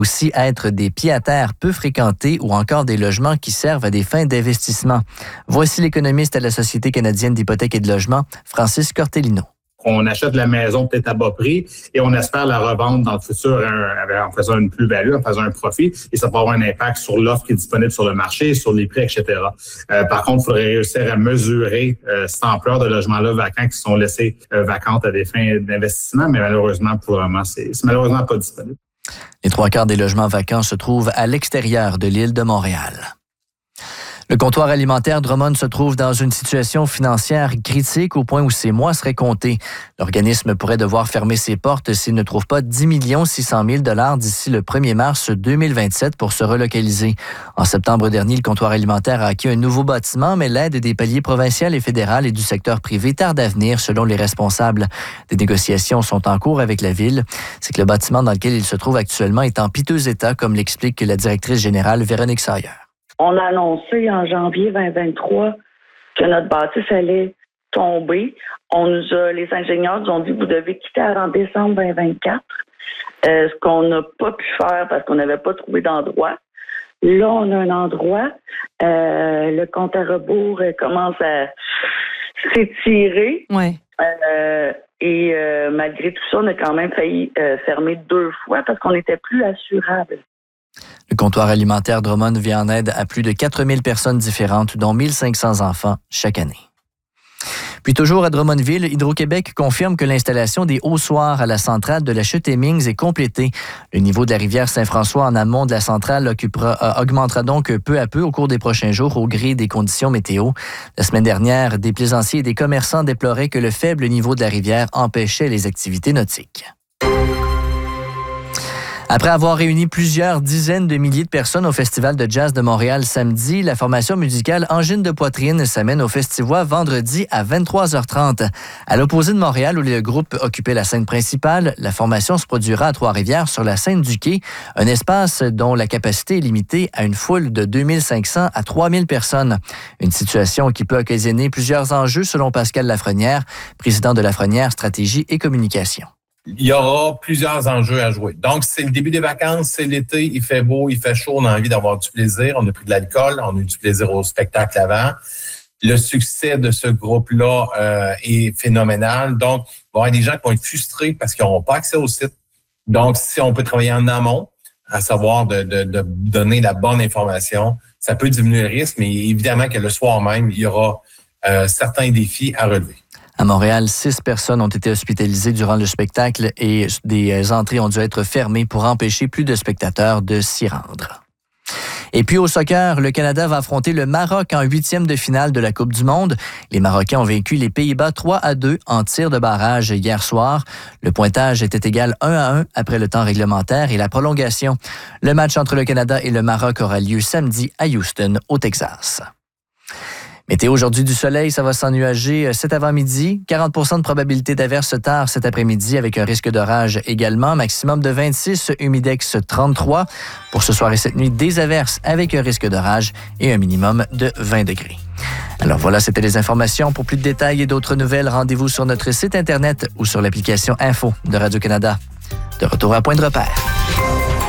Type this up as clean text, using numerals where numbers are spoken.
aussi être des pieds-à-terre peu fréquentés ou encore des logements qui servent à des fins d'investissement. Voici l'économiste à la Société canadienne d'hypothèques et de logement, Francis Cortellino. On achète la maison peut-être à bas prix et on espère la revendre dans le futur en faisant une plus-value, en faisant un profit. Et ça peut avoir un impact sur l'offre qui est disponible sur le marché, sur les prix, etc. Par contre, il faudrait réussir à mesurer cette ampleur de logements-là vacants qui sont laissés vacantes à des fins d'investissement. Mais malheureusement, pour le moment, c'est malheureusement pas disponible. Les 3/4 des logements vacants se trouvent à l'extérieur de l'île de Montréal. Le comptoir alimentaire Drummond se trouve dans une situation financière critique au point où ses mois seraient comptés. L'organisme pourrait devoir fermer ses portes s'il ne trouve pas 10 600 000 $ d'ici le 1er mars 2027 pour se relocaliser. En septembre dernier, le comptoir alimentaire a acquis un nouveau bâtiment, mais l'aide des paliers provincial et fédéral et du secteur privé tarde à venir, selon les responsables. Des négociations sont en cours avec la ville. C'est que le bâtiment dans lequel il se trouve actuellement est en piteux état, comme l'explique la directrice générale Véronique Sawyer. On a annoncé en janvier 2023 que notre bâtisse allait tomber. Les ingénieurs nous ont dit, vous devez quitter en décembre 2024. Ce qu'on n'a pas pu faire parce qu'on n'avait pas trouvé d'endroit. Là, on a un endroit. Le compte à rebours commence à s'étirer. Ouais. Et malgré tout ça, on a quand même failli fermer 2 fois parce qu'on n'était plus assurable. Le comptoir alimentaire Drummond vient en aide à plus de 4000 personnes différentes, dont 1500 enfants chaque année. Puis toujours à Drummondville, Hydro-Québec confirme que l'installation des haussoirs à la centrale de la Chute-Hemmings est complétée. Le niveau de la rivière Saint-François en amont de la centrale augmentera donc peu à peu au cours des prochains jours au gré des conditions météo. La semaine dernière, des plaisanciers et des commerçants déploraient que le faible niveau de la rivière empêchait les activités nautiques. Après avoir réuni plusieurs dizaines de milliers de personnes au Festival de jazz de Montréal samedi, la formation musicale Angine de poitrine s'amène au Festivois vendredi à 23h30. À l'opposé de Montréal, où le groupe occupait la scène principale, la formation se produira à Trois-Rivières sur la scène du Quai, un espace dont la capacité est limitée à une foule de 2500 à 3000 personnes. Une situation qui peut occasionner plusieurs enjeux selon Pascal Lafrenière, président de Lafrenière Stratégie et Communication. Il y aura plusieurs enjeux à jouer. Donc, c'est le début des vacances, c'est l'été, il fait beau, il fait chaud, on a envie d'avoir du plaisir. On a pris de l'alcool, on a eu du plaisir au spectacle avant. Le succès de ce groupe-là est phénoménal. Donc, il va y avoir des gens qui vont être frustrés parce qu'ils n'auront pas accès au site. Donc, si on peut travailler en amont, à savoir de donner la bonne information, ça peut diminuer le risque, mais évidemment que le soir même, il y aura certains défis à relever. À Montréal, 6 personnes ont été hospitalisées durant le spectacle et des entrées ont dû être fermées pour empêcher plus de spectateurs de s'y rendre. Et puis au soccer, le Canada va affronter le Maroc en 8e de finale de la Coupe du Monde. Les Marocains ont vaincu les Pays-Bas 3-2 en tir de barrage hier soir. Le pointage était égal 1-1 après le temps réglementaire et la prolongation. Le match entre le Canada et le Maroc aura lieu samedi à Houston, au Texas. Météo aujourd'hui du soleil, ça va s'ennuager cet avant-midi. 40 % de probabilité d'averse tard cet après-midi avec un risque d'orage également. Maximum de 26, humidex 33. Pour ce soir et cette nuit, des averses avec un risque d'orage et un minimum de 20 degrés. Alors voilà, c'était les informations. Pour plus de détails et d'autres nouvelles, rendez-vous sur notre site Internet ou sur l'application Info de Radio-Canada. De retour à Point de repère.